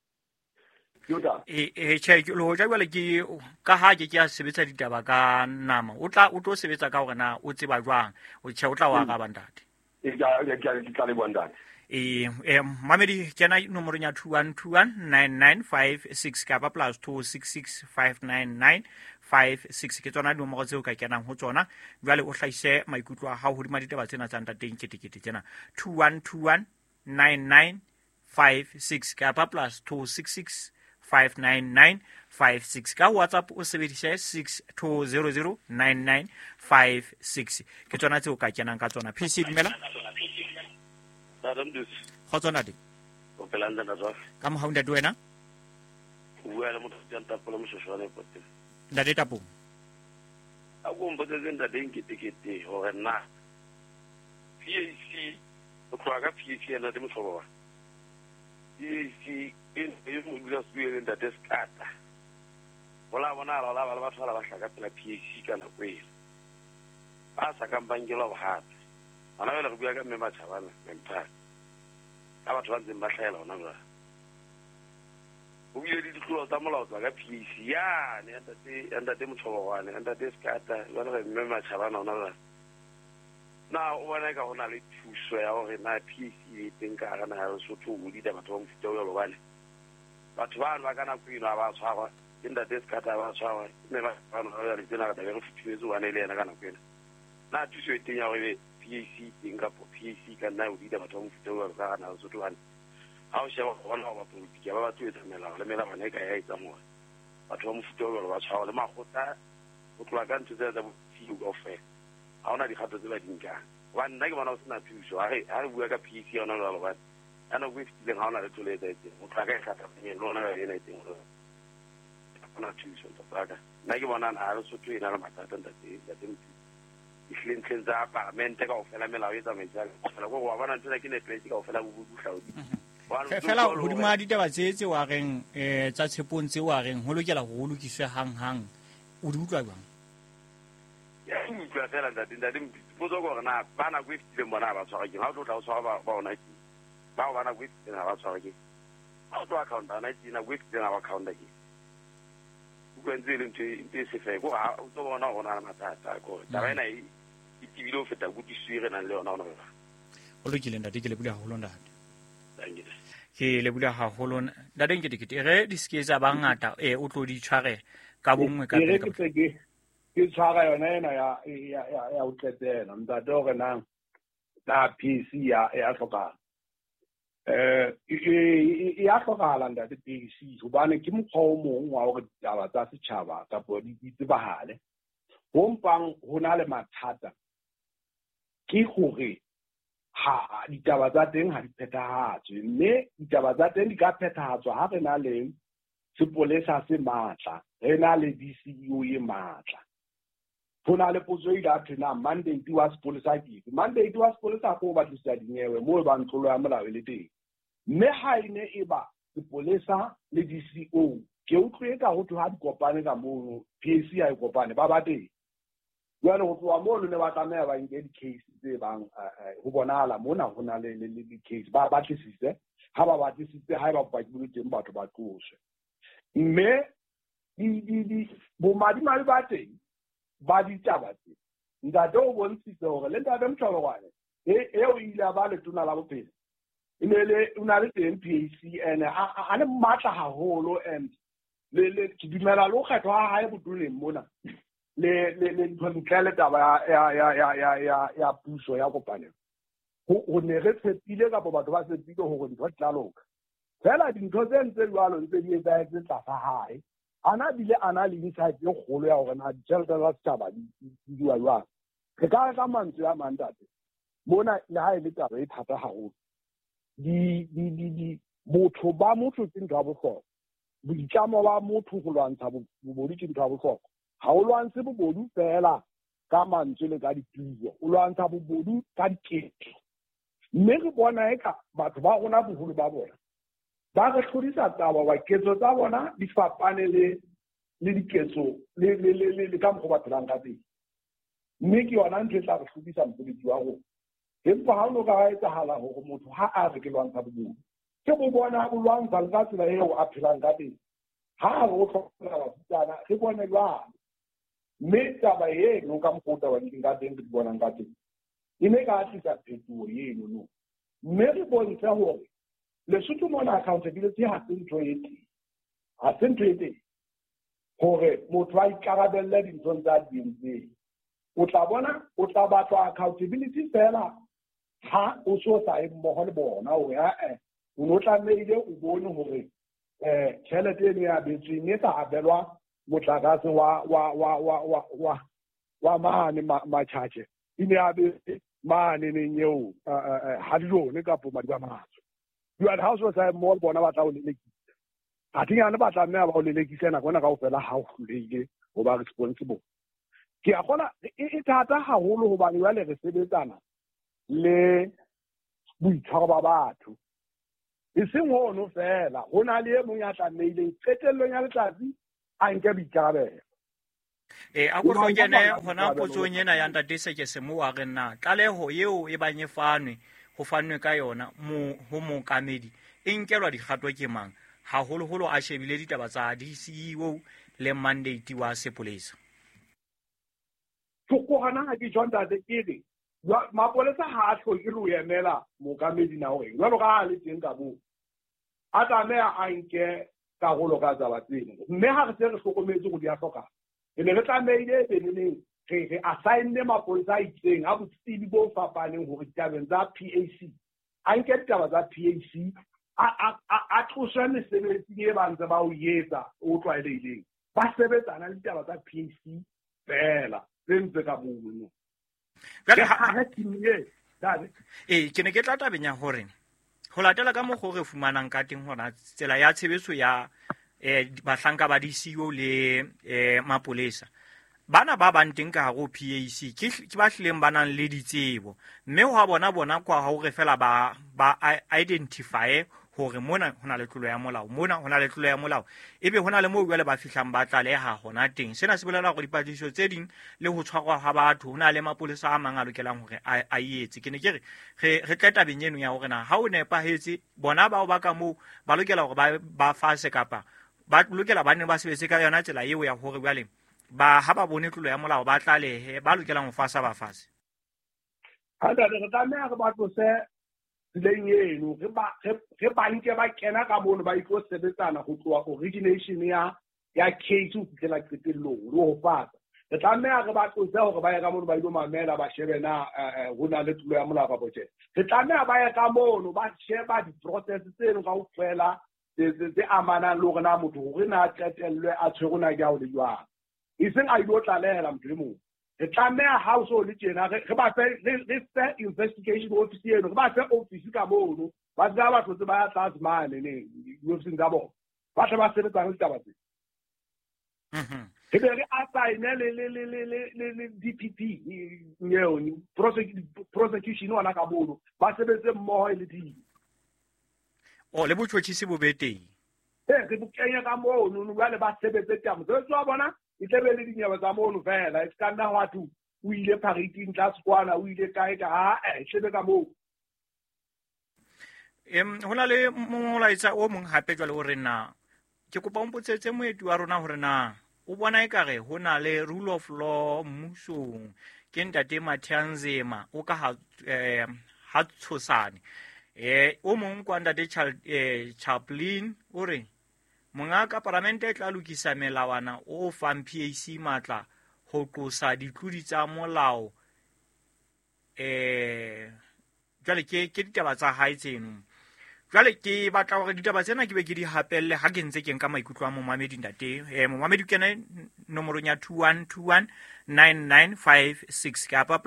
che lo ja jwale ke ka ha ke a sebetsa ditaba ka nama o tlo sebetsa ka hore na o tseba jwang o tla wa ga bandate mamedi kena nomoro ya 21219956 kapa plus 26659956 ke tsona nomoro tseo ka kenang ho tsona jwale o hlaise maikutlo a hao hodima ditaba tsena tsa ntateng ketekete tsena 21219956 kapa plus 26659956 ka WhatsApp o sebedise 62009956 ke tsona tseo ka kenang ka tsona PC dumela Khotsona di o pelanda na tswa ka mo haunda duena bua le motho tsa tapola mo shoshwane pote nda data po go mpotse nda deng ketekete hore na PAC o tloga ka PAC ena te motlhobo wa PAC e mo dula suele nda deskata bola bona la ba batho ba hlaka pela PAC ka nako e ba sa kampangela ba hata ana bele go bua ka mme Machabane empire ka batho ba ntseng ba hlaela ona ba o bile di tlola tsa molao tsa ka PAC ya ne anda te motlhobo wa ne anda deskata ba re mme Machabane ona ba na o bona ka hona le thuso ya hore na PAC e teng ka ga na ya Lesotho o di batho ba mfuta o lo bane batho ba kana kuino ba tshwarwa inda deskata ba tshwarwa mme ba ya le tsena ka ba re futhumetso wa ne le ena kana kuino na thuso e teng ya hore PAC teng ka PAC ka na o di batho ba mfuta o ga na Lesotho bane ha o sheba bona ba politika ba batho e tsamela le mela bana ka ya itsa mo batho ba mfuta o ba tshwarwa le magota o tloga ka ntse tsa botshelo go fe ha ona di kgato tse ba dinka wa nna ke bona o sena thuso ha re bua ka PAC ona le ba ana go fitileng ha ona le toletse etse o tla ka e kgata mme le ona ga ena itseng go ona thuso tsa nna ke bona na Lesotho ena le mathata ntate ihlentse tsa parliament ka ofela melao e tsamaisang fela go wa bona ntse ke network ka ofela go buhlaudi fela hodima ditaba tse wa reng tsa tshepontse wa reng ho lokela go lokiswe hang o di utlwa jwang ya utlwa fela ntate potso gore na bana go fitileng bona ba tshwara ke ha o tla o tshwara ba ona ke ba bana go fitileng ba tshwara ke ha o tlo account ana ke na go fitileng ba account ke ukwenze le ntse se fe go ha o tlo bona ona mathata go taba ena e tibile o feta go diswire na le ona ona o lokile ntate ke le bula haholo ntate thank you ke le bula haholo ntate ke dikete re di sketsa ba ngata o tlo di tshware ka bongwe ka ke tshwara yona ena ya o tletela ntate gore na PAC ya tlhokala ya tlhokala ntate PAC hobane ke mokgwa o mongwe wa gore ditaba tsa setšhaba kapo di tsebagale go mpang go na le mathata ke gore ha ditaba tsa teng ha di phethahatswe mme ditaba tsa teng di ka phethahatswa ha re na le sepolesa se matla re na le DCO e matla go na le potso e la thena mandate wa sepolesa ke mandate wa sepolesa go ba tlisa dinyewe mo ba ntlolo ya molao le teng mme ha ine e ba sepolesa le DCO ke utlwe ka go tloga di kopane ka mo PAC ya kopane ba ba teng jwale go tloga mo le ba tsamaya ba nke di-case tse bang go bonala mona go na le di-case ba tlisitse ha ba batlisitse ha ba bopaki bo le teng batho ba tloswe mme bomadimadi ba teng ba ditaba tse ntate o bontshitse gore le ntate Mhlolokwane eo ile a ba letona la bophelo o na le teng PAC and a le matla haholo and le ke dumela le go kgethwa ga gae botoneng mona le ntle le taba ya puso ya kopanelo go ne re tshepile kapo batho ba tshepile gore dintho di tla loka fela dintho tse ntse jwalo ntse di etsahetse tlasa gae ana bile ana le insight e kgolo ya gore na ditšhelete tsa setšhaba di diwa jwang re ka ka mantswe a mantate mona le ha e le taba e thata haholo botho ba motho ke ntho ya bohlokwa boitlamo ba motho go lwantsha bobodu ke ntho ya bohlokwa ha o lwantshe bobodu fela ka mantswe le ka dipuo o lwantsha bobodu ka diketso mme re bona eka batho ba rona boholo ba bona ba re tlhodisa taba wa ketso tsa bona di fapane le diketso le ka mokgwa ba phelang ka teng mme ke yona ntho e tla re tlhodisa mosebetsi wa rona empa ha o no ka etsahala gore motho ha a re ke lwantsha bobodu ke bo bona o lwantsha le ka tsela eo a phelang ka teng ha a re o tlhokomela basetsana re bone jwalo mme taba eno ka mokgwa o tabaneng ka teng ke di bonang ka teng e ne ka tlisa phetogo eno no mme re bontsha gore Lesotho mona accountability ha se ntho e teng gore motho a ikarabelle dinthong tsa dintseng o tla bona o tla batla accountability fela ha o so sa e mmogo le bona o ya o no tlamehile o bone gore tšhelete eno ya betsweng e tla abelwa motlakase wa mane matšhatšhe e ne a be mane neng eo ha di lone kapo madi ba matso jwale ha o so sa e mmogo le bona ba tla o lelekisa ga thinyane ba tlameya ba o lelekise nako ena ka go fela ha o hlolehile go ba responsible ke a kgona e thata haholo hobane jwale re sebetsana le boitshwaro ba batho e seng hono fela ho na le e mong ya tlameileng qetellong ya letsatsi a nke boikarabelo a go tlhokene gona potsong ena ya ntate Sekese mo wa rena tlaleho yeo e banye fanwe go fanwe ka yona ho mookamedi e nkelwa dikgato ke mang haholoholo a shebile ditaba tsa DCEO le mandate wa sepolesa fokogana ga ke jwa ntate ke mapolesa ha a tlhoke le o emela mookamedi na gore jwalo ka a le teng ka moo a tlameha a nke karolo ka taba tseno mme ha re se re hlokometse go di a tlhokana e ne re tlameile beneneng re assigne mapolesa a itseng a botsebi bo fapaneng gore ditabeng tsa PAC a nke ditaba tsa PAC a tloswe mesebetsi e ba ntse ba o etsa o tlwaelehileng ba sebetsana le ditaba tsa PAC fela le ntse ka bono ke ne ke tla tabeng ya gore go latela ka mo go re fumanang ka teng gona tsela ya tshebetso ya bahlanka ba DCEO le mapolesa bana ba bang teng ka go PAC ke ba hlileng ba nang le ditsebo mme ho bona kwa ha o re fela ba identify hore mona hona le tlolo ya molao mona hona le tlolo ya molao ebe hona le mo bua le ba fihlang ba tlaleha hona teng sena se bolela go dipatiso tse ding le ho tshwarwa ha batho hona le mapolesa a mang a lokelang hore a etse ke ne ke re tleta benyeno ya hore na ha o nepahetse bona bao ba ka mo ba lokela hore ba fase kapa ba lokela ba ne ba sebetse ka yona tsela eo ya hore bale ba ha ba bone tlolo ya molao ba tlalehe ba lokelang ho fasa ba fase ha da re tlameha re ba tlose tseleng eno re banke ba kena ka mono ba itlo sebetsana go tloa origination ya case ho fihlela qetellong le ho fasa re tlameha re ba tlose hore ba ye ka mono ba ilo mamela ba shebena ho na le tulo ya molao ka botse re tlameha ba ye ka mono ba sheba di-process tseno ka ho fela tse amanang le hore na motho hore na qetellwe a tshwere na ya o le jwang e seng a ilo tlalehela motho le mong re tlameha ha o so le tjena re ba fe re fe investigation office eno re ba fe office ka mono ba tla ba tlotse ba ya tlase mane ne office ka bona ba tla ba sebetsang le taba tsena ke be re assign le DPP nyeo prosecution ona ka mono ba sebetse mmoho le team le botjhotjhisi bo beteng re bokenya ka mono jwale ba sebetse tamo se tswa bona e tlebe le dinyewe tsa mono fela e ska nna wa tu o ile pariting tla skwana o ile kae ka tlebe ka moo hona le molaetsa o mong hape jwale o re na ke kopa o mpotsetse moeti wa rona hore na o bona e kare hona le rule of law mmusong ke ntate Mathanzema o ka ha tshosane o mong kwa ntate Chaplin o re monga parlamente tla lokisa melawana o fang PAC matla ho tlosa ditlodi tsa molao jwale ke ditaba tsa hae tseno jwale ke batla hore ditaba tsena ke be ke di hapelle ha ke ntse ke nka maikutlo a momamedi ntate momamedi kena nomorong ya 21219956 kapa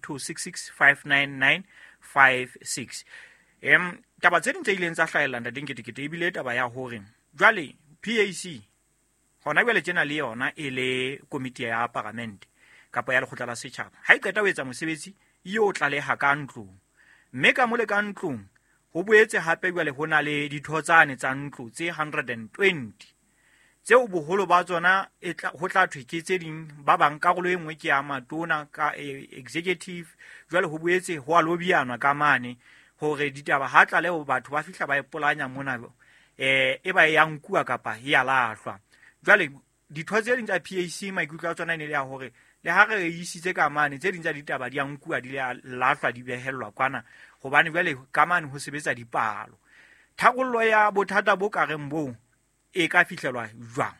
+266599956 taba tse ding tse ileng tsa hlahella ntate Nketekete ebile taba ya hore jwale PAC hona jwale tjena le yona e le komiti ya parlamente kapa ya lekgotla la setjhaba ha e qeta ho etsa mosebetsi yo tlaleha ka ntlong mme ka mole ka ntlong ho boetse hape jwale hona le dithotsane tsa ntlo tse 120 tseo boholo ba tsona ho tla thwe ke tse ding ba bang karolo e nngwe ke ya matona ka executive jwale ho boetse ho a lobianwa ka mane hore ditaba ha tla le batho ba fihla ba ipolanya mona e ba ya nkua kapa ya lahlwa jwale ditho tse ding tsa PAC maikutlo a tsona ne le ya hore le ha re isitse ka mane tse ding tsa ditaba di ya nkua di le lahlwa di behellwa kwana hobane jwale ka mane ho sebetsa dipalo thakollo ya bothata bo ka reng bo e ka fihlelwa jwang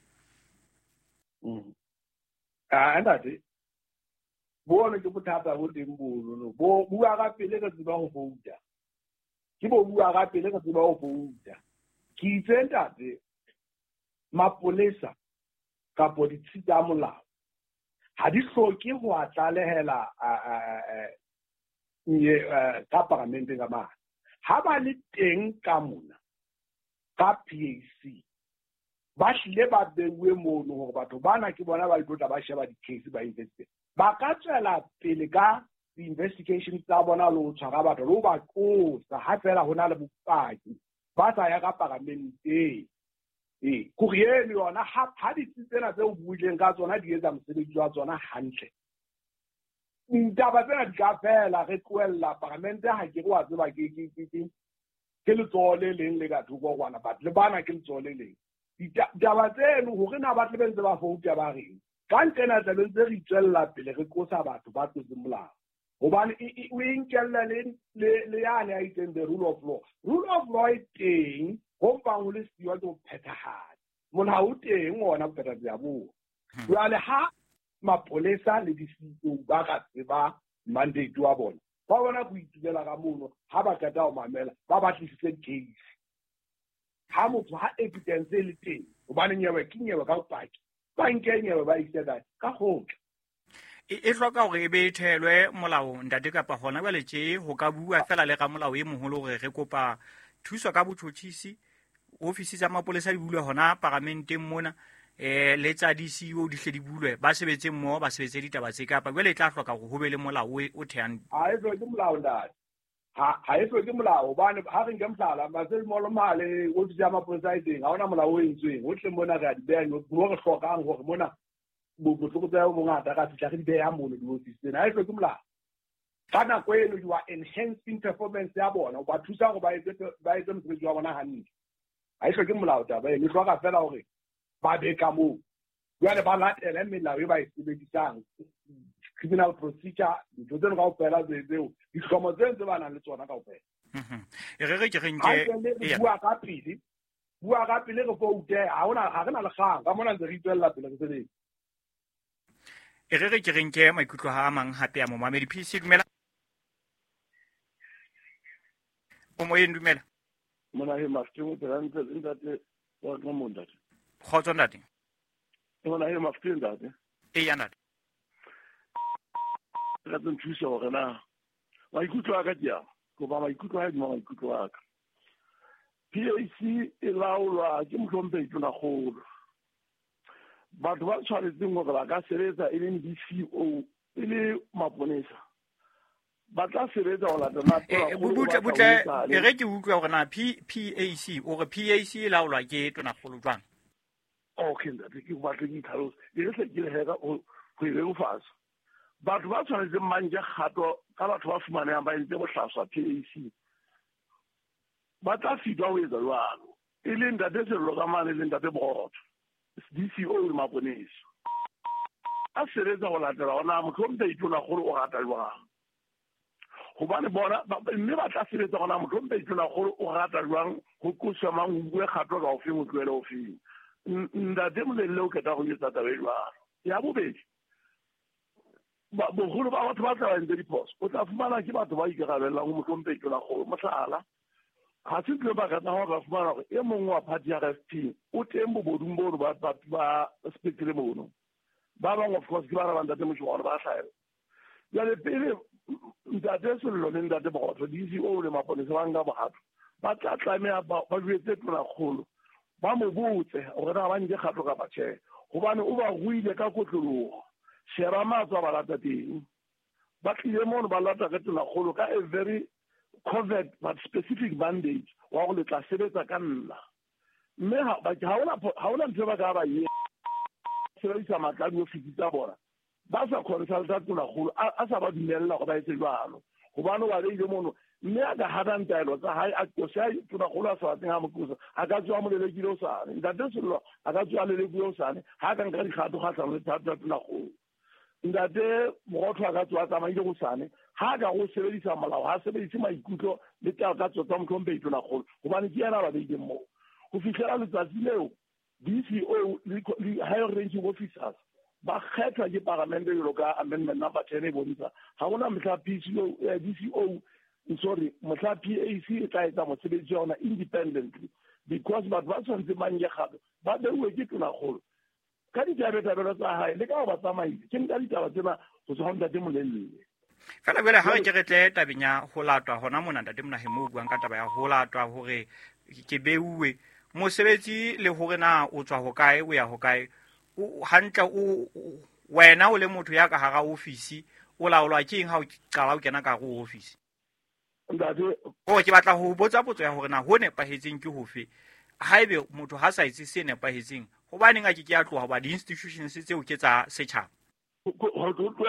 ntate bona ke bothata bo teng bono bo bua ka pele ka tseba go fouta ke bo bua ka pele ka tseba go fouta ke itse ntate mapolesa kapo ditshita molao ha di hloke ho atlalehela ka parlamente ka mane ha ba le teng ka mona ka PAC ba hlile ba beuwe mono hore batho bana ke bona ba itlotla ba sheba di-case ba investe ba ka tswela pele ka di-investigation tsa bona le ho tshwara batho le ho ba qosa ha fela ho na le bopaki ba sa ya ka parlamenteng korieno yona ha ditsi tsena tse o buileng ka tsona di etsa mosebetsi wa tsona hantle taba tsena di ka fela re tlohella parlamente ha ke re wa tseba ke letsoho le leng le ka thoko kwana but le bana ke letsoho le leng ditaba tseno hore na ba tle bentse ba fouta ba reng ka ntena tla bentse re itswella pele re qosa batho ba tlotse molao hobane o inkella le yane a itseng the rule of law e teng ho mpang ho le siwa ke ho phethahadi molao o teng ona ho phethahatsi ya bona jwale ha mapolesa le disito ba ka tseba mandate wa bona ba bona go itulela ka mono ha ba qeta ho mamela ba batlisitse case ha motho ha evidence le teng hobane nyewe ke nyewe ka bopaki ba nke nyewe ba iseda ka khotla e hloka hore e be thelwe molao ntate kapa hona ba letse ho ka bua fela le ga molao e moholo hore re kopa thuso ka botjhotjhisi ofisi tsa mapolesa di bulwe hona parlamenteng mona le tsa di-CEO di hle di bulwe ba sebetse mmoho ba sebetse ditaba tse kapa jwale e tla hloka hore ho be le molao o thehang ha e hloke molao ntate ha e hloke molao hobane ha re nke mohlala maselemolo male ofisi ya mapolesa e teng ha hona molao o entsweng hohle mona re a di beha mo re hlokang hore mona botlokotseho bongata ka fihla re di beha mono di-ofisi tsena ha e hloke molao ka nako eno you are enhancing performance ya bona ba thusa hore ba etse mosebetsi wa bona hantle ha e hloke molao taba eno e hloka fela hore ba be ka moo jwale ba latele melao e ba e sebedisang criminal procedure dintho tseno kaofela tseo dihlomo tseno tse ba nang le tsona kaofela bua ka pele re foute ha re na le kgang ka mona ntse re itswella pele re sebetsa ke renke maikutlo ha a mang hape ya momamedi PC dumela o moyeng dumela mona he mafuteng o tselantse ntate wa ka mondate khotso ntate mona he mafuteng ntate ya ntate ka nthusa hore na maikutlo a ka dia go ba maikutlo a di maikutlo a ka PAC e laolwa ke mohlompe itona kgolo batho ba tshwanetseng hore ba ka sebetsa e leng di-CEO e le maponesa ba tla sebetsa go latela butle re ke utlwa gore na PAC o re PAC e laolwa ke tonakgolo jwang okay ntate ke batle ke tlhalosa e se ke le heka go e beofatsa batho ba tshwanetseng manje kgato ka batho ba fumanang ba entse bohlaswa PAC ba tla fitwa ho etsa jwalo e leng ntate Sello ka mane le ntate Bogotho DCO le maponesa a sebetsa go latela gona motlhompe itona kgolo o rata jwang gobane bona mme ba tla sebetsa gona motlhompe itona kgolo o rata jwang go kosa mang o bue kgato ka ofeng o tloele ofeng ntate molelle o keta go etsa tabe jwalo ya bobedi bogolo ba batho ba tla ba ntse diphoso o tla fumana ke batho ba ikarabellang go motlhompe itona kgolo motlhala ga se tle ba ka tla ba fumana gore e mongwe wa party ya RFP o teng bobodung bono ba spektile mono ba bangwe of course ke ba rabang ntate mošomo gore ba hlaela jale pele ntate Sello le ntate Bogotho DCO le maponesa ba nka bogato ba tla tlameya ba jwetse tonakgolo ba mo botse gore na ba nke kgato ka batšhe gobane o ba ruile ka kotlologo sheba matswa ba lata teng ba tlile mono ba lata ka tonakgolo ka a very covert but specific mandate wa go letla sebetsa ka nna mme ha ona ntho ba ka ba ye sebedisa matla di ofisi tsa bona ba sa consulta tonakgolo a sa ba dumella go ba etse jwalo gobane wa le ile mono mme a ka hada ntaelo tsa hae a tlosa tonakgolo a sa batleng a mokosa a ka tswa molelekile o sane ntate Sello a ka tswa lelekile o sane ha ka nka dikgato kgatlhanong le thata tonakgolo ntate Bogotho a ka tswa tsamaile go sane ha ka go sebedisa molao ha sebedise maikutlo le tao ka tsotsa motlhompe itonakgolo gobane ke yana ba beileng moo go fitlhela letsatsi leo DCO le higher ranking officers ba kgethwa ke parlamente jalo ka amendment number 10 e bontsha ga gona motlha DCO sorry motlha PAC e tla etsa mosebetsi wa ona independently because batho ba tshwanetse mange gape ba beuwe ke tonakgolo ka ditabelo tsa hae le ka go ba tsamaile ke nka ditaba tsena go tswa go ntate molelle fela jwale ha re ke re tle tabeng ya ho latwa hona mona ntate Monaheng mo buang ka taba ya ho latwa hore ke beuwe mosebetsi le hore na o tswa ho kae o ya ho kae hantle wena o le motho ya ka hara ofisi o laolwa ke eng ha o qala o kena ka go office ke batla ho botsa potso ya hore na ho nepahetseng ke hofe haebe motho ha sa itse se nepahetseng hobaneng a ke a tloha ba di institutions tseo ke tsa setjhaba